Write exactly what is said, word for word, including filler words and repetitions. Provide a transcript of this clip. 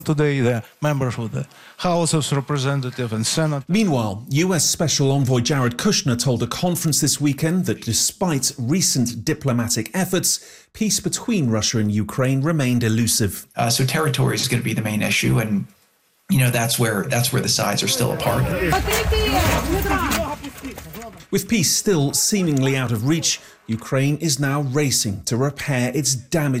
Today, the members of the House of Representatives and Senate. Meanwhile, U S Special Envoy Jared Kushner told a conference this weekend that despite recent diplomatic efforts, peace between Russia and Ukraine remained elusive. Uh, so territories is going to be the main issue, and you know that's where that's where the sides are still apart. With peace still seemingly out of reach, Ukraine is now racing to repair its damage.